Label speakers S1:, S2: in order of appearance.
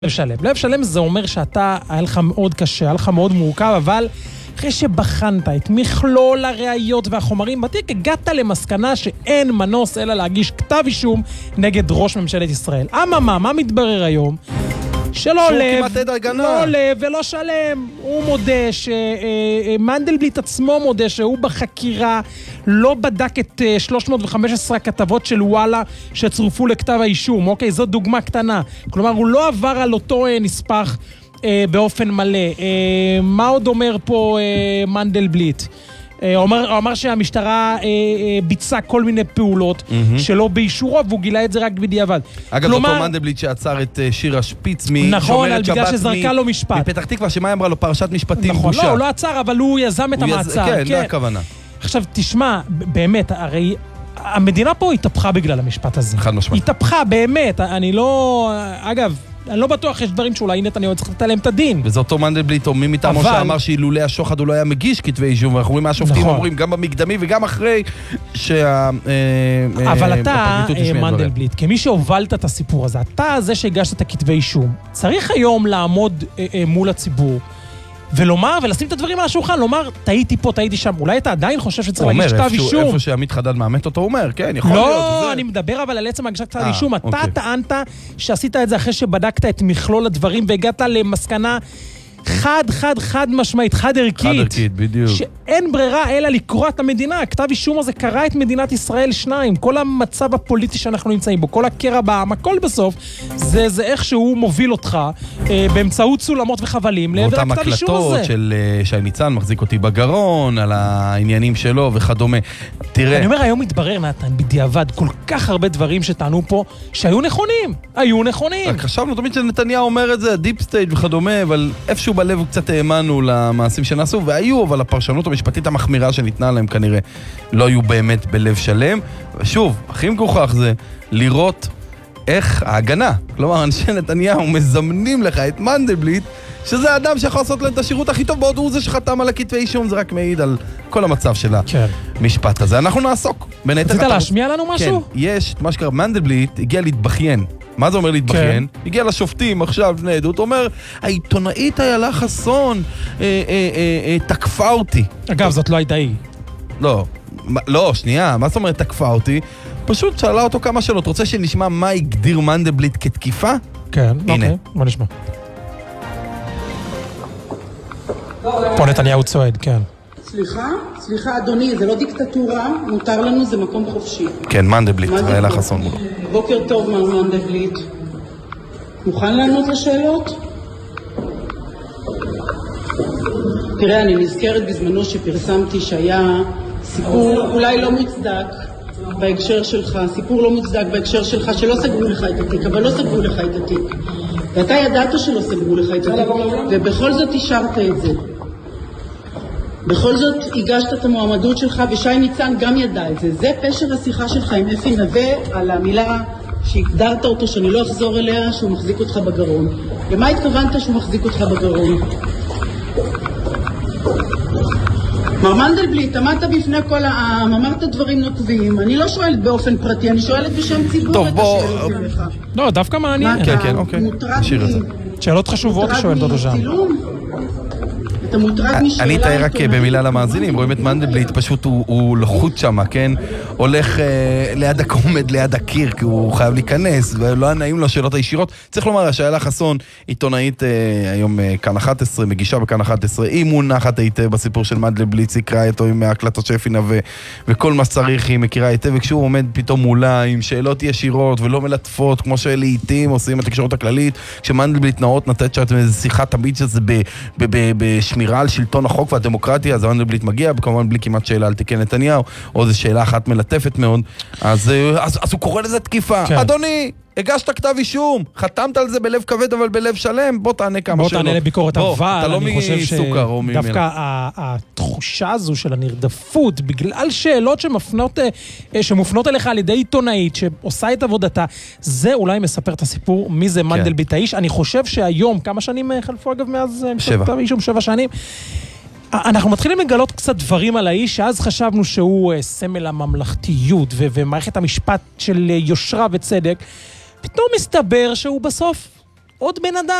S1: לב שלם זה אומר שאתה, היה לך מאוד קשה, היה לך מאוד מורכב, אבל אחרי שבחנת את מכלול הראיות והחומרים בתיק, הגעת למסקנה שאין מנוס אלא להגיש כתב אישום נגד ראש ממשלת ישראל. מה מתברר היום? שלא לב ולא שלם. הוא מודה שמנדלבליט עצמו מודה שהוא בחקירה לא בדק את 315 הכתבות של וואלה שצורפו לכתב האישום. אוקיי, זו דוגמה קטנה. כלומר, הוא לא עבר על אותו נספח באופן מלא. מה עוד אומר פה מנדלבליט? הוא אמר שהמשטרה ביצעה כל מיני פעולות שלא באישורו, והוא גילה את זה רק בדיעבד.
S2: אגב, אותו מנדלבליט שעצר את שירה שפיץ
S1: נכון, בגלל שזרקה לו משפט.
S2: מפתח תקווה, שמה אמרה לו? פרשת משפטים
S1: נכון,
S2: בושה.
S1: לא, הוא לא עצר, אבל הוא יזם את המעצר.
S2: כן, זה הכוונה.
S1: עכשיו, תשמע, באמת, הרי המדינה פה התהפכה בגלל המשפט הזה.
S2: חד משמעית.
S1: התהפכה, באמת. אני לא בטוח שיש דברים שאולי נתניהו צריך לתת להם את הדין.
S2: וזה אותו מנדלבליט או מי מטעמו שאמר שאילולא השוחד הוא לא היה מגיש כתבי אישום, ואנחנו רואים מה השופטים אומרים גם במקדמי וגם אחרי
S1: אבל אתה, מנדלבליט, כמי שהובלת את הסיפור הזה, אתה זה שהגשת את הכתבי אישום, צריך היום לעמוד מול הציבור ולומר, ולשים את הדברים על השולחן, לומר, טעיתי פה, טעיתי שם. אולי אתה עדיין חושב שצריך להגיש כתב אישום.
S2: איפה שעמית חדד מאמת אותו, הוא אומר, כן, יכול להיות.
S1: לא, אני מדבר אבל על עצם הגשת כתב אישום. אתה טענת שעשית את זה אחרי שבדקת את מכלול הדברים, והגעת למסקנה חד משמעית, חד ערכית,
S2: בדיוק.
S1: שאין ברירה אלא לקרוא את המדינה. הכתב אישום הזה קרא את מדינת ישראל שניים. כל המצב הפוליטי שאנחנו נמצאים בו, כל הקרע בעם, הכל בסוף, זה איך שהוא מוביל אותך באמצעות סולמות וחבלים לעבר הכתב אישום הזה.
S2: אותם הקלטות של שי ניצן מחזיק אותי בגרון, על העניינים שלו וכדומה. תראה.
S1: אני אומר, היום מתברר, נתן, בדיעבד, כל כך הרבה דברים שטענו פה, שהיו נכונים. היו נכונים.
S2: רק חשבנו תמיד שנתניהו אומר את זה, דיפ סטייט וכדומה, אבל איפשהו בלב קצת האמנו למעשים שנעשו, והיו, אבל הפרשנות המשפטית המחמירה שניתנה להם כנראה לא היו באמת בלב שלם. ושוב, הכי מגוחך זה לראות איך ההגנה, כלומר, אנשי נתניהו מזמנים לך את מנדלבליט, שזה האדם שיכול לעשות להם את השירות הכי טוב, בעוד הוא זה שחתם על הכתבי אישום, זה רק מעיד על כל המצב של המשפט הזה. אנחנו נעסוק.
S1: רצית להשמיע לנו משהו?
S2: כן, יש, מה שקרה, מנדלבליט הגיע להתבכיין. מה זה אומר להתבכיין? הגיע לשופטים עכשיו בני עדות, אומר, העיתונאית איילה חסון תקפה אותי.
S1: אגב, זאת לא הייתה היא.
S2: לא, שנייה, מה זאת אומרת תקפה אותי? פשוט שאלה אותו כמה שאלות. רוצה שנשמע מה הגדיר מנדלבליט כתקיפה?
S1: כן, אוקיי, בוא נשמע. פה נתניהו צועד, כן.
S3: סליחה אדוני, זה לא דיקטטורה, מותר לנו, זה מקום חופשי.
S2: כן, מנדלבליט, איילה חסון.
S3: בוקר טוב, מר מנדלבליט. מוכן לענות לשאלות? תראה, אני נזכרת בזמנו שפרסמתי שהיה סיפור אולי לא מוצדק בהקשר שלך, שלא סגרו לך את התיק, אבל לא סגרו לך את התיק. ואתה ידעת שלא סגרו לך את התיק, ובכל זאת השארת את זה. בכל זאת הגשת את המועמדות שלך, ושי ניצן גם ידע את זה. זה פשר השיחה שלך עם אפי נווה על המילה שהגדרת אותו, שאני לא אחזור אליה, שהוא מחזיק אותך בגרון. למה התכוונת שהוא מחזיק אותך בגרון? מר מנדלבליט, עמדת בפני כל העם, אמרת דברים נוקבים. אני לא שואלת באופן פרטי, אני שואלת בשם ציבור.
S2: טוב, בוא...
S1: לא, דווקא מעניין.
S2: כן, אוקיי. נשאיר את זה.
S1: שאלות חשובות שואלת אותו שם.
S2: אני אתאר רק במילה למאזינים, רואים את מנדלבליט, פשוט הוא לחוץ שם, כן? הולך ליד הקומד, ליד הקיר, כי הוא חייב להיכנס, ולא היה נעים לו השאלות הישירות. צריך לומר, שאיילה חסון, עיתונאית היום כאן 11, מגישה בכאן 11, היא מונחת היטב בסיפור של מנדלבליט, היא קראה איתו עם ההקלטות של אפי נווה, וכל מה שצריך היא מכירה היטב, וכשהוא עומד פתאום מולה עם שאלות ישירות ולא מלטפות, כמו שלעיתים עושים התקשורת הכללית, כשמנדלבליט נאות נתת שם איזו שיחה תמיד שזה בשמירה על שלטון החוק והדמוקרטיה, אז מנדלבליט מגיע, וכמובן בלי כמעט שאלה על תיקי נתניהו, או זו שאלה אחת מלטפת מאוד, אז הוא קורא לזה תקיפה. כן. אדוני, הגשת כתב אישום, חתמת על זה בלב כבד אבל בלב שלם, בוא תענה כמה שאלות.
S1: בוא תענה לביקורת, אבל אני חושב
S2: שדווקא
S1: התחושה הזו של הנרדפות, בגלל שאלות שמופנות אליך על ידי עיתונאית, שעושה את עבודתה, זה אולי מספר את הסיפור, מי זה מנדלבליט האיש. אני חושב שהיום, כמה שנים חלפו אגב מאז כתב אישום? 7 שנים. אנחנו מתחילים לגלות קצת דברים על האיש, שאז חשבנו שהוא סמל הממלכתיות ומערכת המשפט של יושרה וצדק. פתאום מסתבר שהוא בסוף עוד בן אדם.